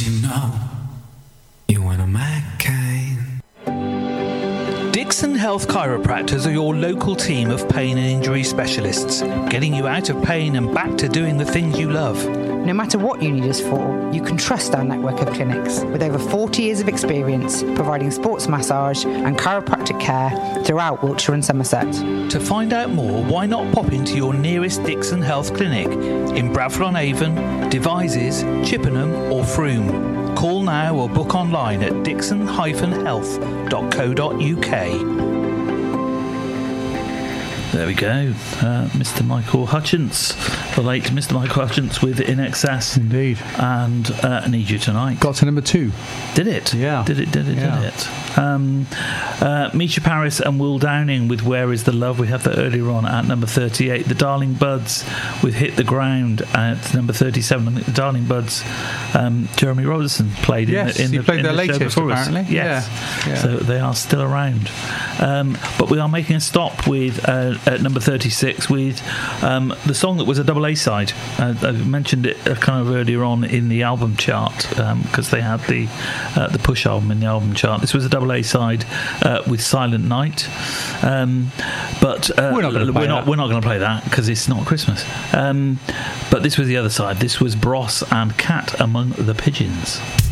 you know you want a Mac-Caine. Dixon Health Chiropractors are your local team of pain and injury specialists, getting you out of pain and back to doing the things you love. No matter what you need us for, you can trust our network of clinics with over 40 years of experience providing sports massage and chiropractic care throughout Wiltshire and Somerset. To find out more, why not pop into your nearest Dixon Health clinic in Bradford-on-Avon, Devizes, Chippenham or Frome. Call now or book online at dixon-health.co.uk. There we go. Mr. Michael Hutchence, the late Mr. Michael Hutchence with In Excess. Indeed. And Need You Tonight. Got to number 2. Did it? Yeah. Did it? Misha Paris and Will Downing with Where Is the Love? We had that earlier on at number 38. The Darling Buds with Hit the Ground at number 37. I think the Darling Buds, Jeremy Robertson played in the played their the latest, show before apparently. us. Yes. Yeah. So they are still around. But we are making a stop with at number 36 with the song that was a double A side. I mentioned it kind of earlier on in the album chart because they had the Push album in the album chart. This was a double A side with Silent Night, but we're not going to play that because it's not Christmas. But this was the other side. This was Bros and Cat Among the Pigeons.